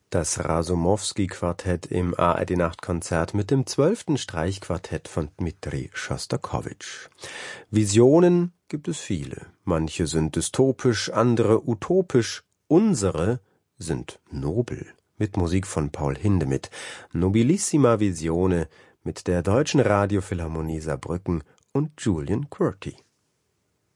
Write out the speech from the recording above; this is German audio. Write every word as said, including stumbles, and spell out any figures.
Das Rasumowski-Quartett im A R D-Nachtkonzert mit dem zwölften Streichquartett von Dmitri Schostakowitsch. Visionen gibt es viele. Manche sind dystopisch, andere utopisch. Unsere sind nobel. Mit Musik von Paul Hindemith. Nobilissima Visione mit der Deutschen Radiophilharmonie Saarbrücken und Julian Quirky.